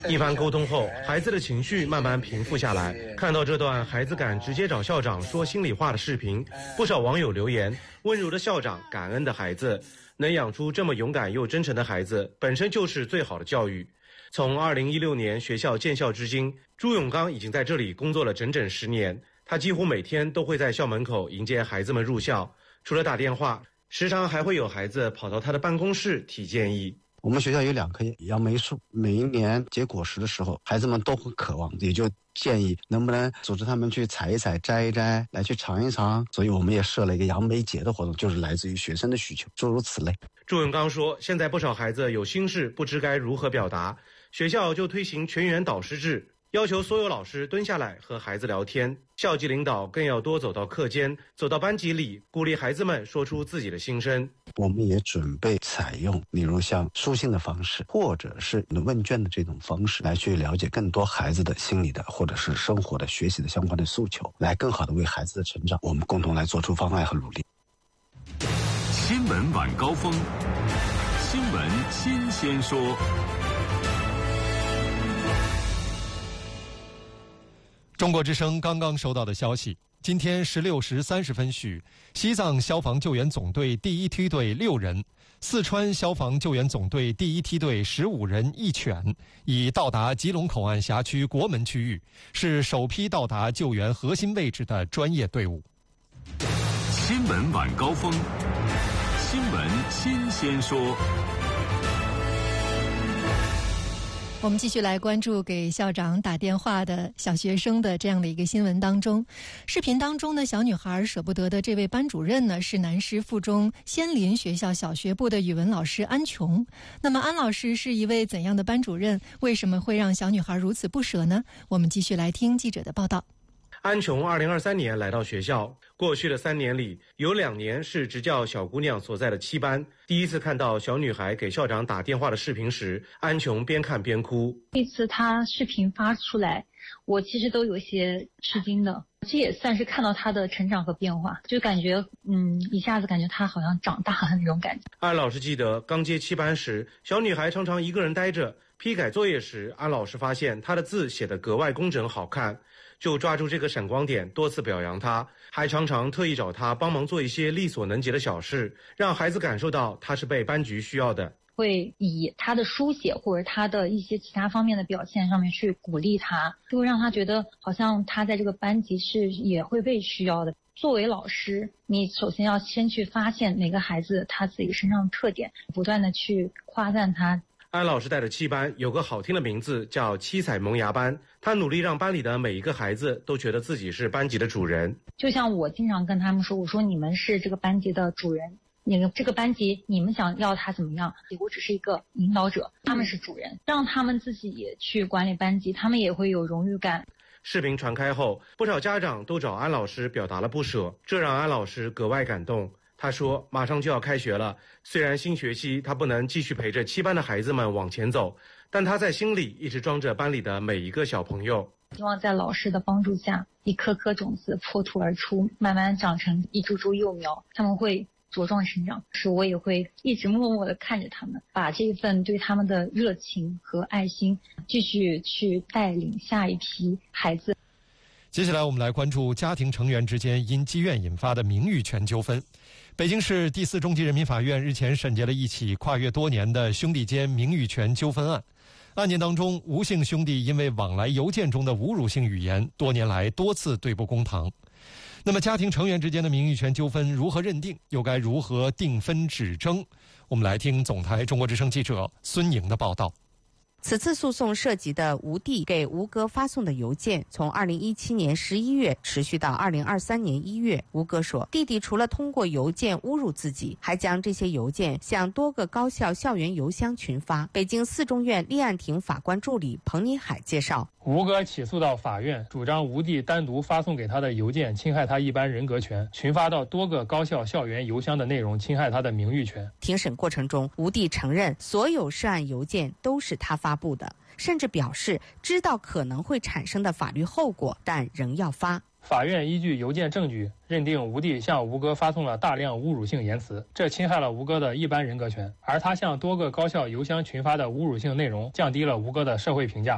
一番沟通后，孩子的情绪慢慢平复下来。看到这段孩子敢直接找校长说心里话的视频，不少网友留言：温柔的校长，感恩的孩子，能养出这么勇敢又真诚的孩子，本身就是最好的教育。从2016年学校建校至今，朱永刚已经在这里工作了整整10年。他几乎每天都会在校门口迎接孩子们入校，除了打电话，时常还会有孩子跑到他的办公室提建议。 我们学校有2棵杨梅树，每一年结果实的时候，孩子们都很渴望，也就建议能不能组织他们去采一采、摘一摘，来去尝一尝。所以我们也设了一个杨梅节的活动，就是来自于学生的需求，诸如此类。 朱永刚说，现在不少孩子有心事，不知该如何表达，学校就推行全员导师制，要求所有老师蹲下来和孩子聊天，校级领导更要多走到课间，走到班级里，鼓励孩子们说出自己的心声。 我们也准备采用例如像书信的方式，或者是问卷的这种方式，来去了解更多孩子的心理的或者是生活的学习的相关的诉求，来更好的为孩子的成长，我们共同来做出方案和努力。 新闻晚高峰，新闻新鲜说。 中国之声刚刚收到的消息，今天16时30分许，西藏消防救援总队第1梯队6人，四川消防救援总队第1梯队15人1犬，已到达吉隆口岸辖区国门区域，是首批到达救援核心位置的专业队伍。 新闻晚高峰，新闻新鲜说。 我们继续来关注给校长打电话的小学生的这样的一个新闻当中，视频当中呢，小女孩舍不得的这位班主任呢，是南师附中仙林学校小学部的语文老师安琼。那么安老师是一位怎样的班主任？为什么会让小女孩如此不舍呢？我们继续来听记者的报道。 安琼2023年来到学校，过去的3年里，有2年是执教小姑娘所在的7班。第一次看到小女孩给校长打电话的视频时，安琼边看边哭。 这次她视频发出来，我其实都有些吃惊的。这也算是看到她的成长和变化，就感觉一下子感觉她好像长大了那种感觉。 安老师记得刚接7班时，小女孩常常一个人待着，批改作业时，安老师发现她的字写得格外工整好看，就抓住这个闪光点多次表扬她，还常常特意找她帮忙做一些力所能及的小事，让孩子感受到她是被班级需要的。 会以他的书写或者他的一些其他方面的表现上面去鼓励他，就会让他觉得好像他在这个班级是也会被需要的。作为老师，你首先要先去发现每个孩子他自己身上的特点，不断的去夸赞他。 安老师带的7班有个好听的名字叫七彩萌芽班，他努力让班里的每一个孩子都觉得自己是班级的主人。 就像我经常跟他们说，我说你们是这个班级的主人，这个班级你们想要他怎么样，我只是一个引导者，他们是主人，让他们自己也去管理班级，他们也会有荣誉感。 视频传开后，不少家长都找安老师表达了不舍，这让安老师格外感动。他说马上就要开学了，虽然新学期他不能继续陪着7班的孩子们往前走，但他在心里一直装着班里的每一个小朋友。 希望在老师的帮助下，一颗颗种子破土而出，慢慢长成一株株幼苗，他们会茁壮成长。是我也会一直默默地看着他们，把这份对他们的热情和爱心继续去带领下一批孩子。 接下来我们来关注家庭成员之间因积怨引发的名誉权纠纷。北京市第4中级人民法院日前审结了一起跨越多年的兄弟间名誉权纠纷案。案件当中，吴姓兄弟因为往来邮件中的侮辱性语言，多年来多次对簿公堂。那么家庭成员之间的名誉权纠纷如何认定，又该如何定分指争？我们来听总台中国之声记者孙颖的报道。 此次诉讼涉及的吴弟给吴哥发送的邮件，从2017年11月持续到2023年1月。吴哥说，弟弟除了通过邮件侮辱自己，还将这些邮件向多个高校校园邮箱群发。北京4中院立案庭法官助理彭尼海介绍， 吴哥起诉到法院，主张吴弟单独发送给他的邮件侵害他一般人格权，群发到多个高校校园邮箱的内容侵害他的名誉权。 庭审过程中，吴弟承认所有涉案邮件都是他发布的，甚至表示知道可能会产生的法律后果，但仍要发。 法院依据邮件证据，认定吴弟向吴哥发送了大量侮辱性言辞，这侵害了吴哥的一般人格权，而他向多个高校邮箱群发的侮辱性内容，降低了吴哥的社会评价。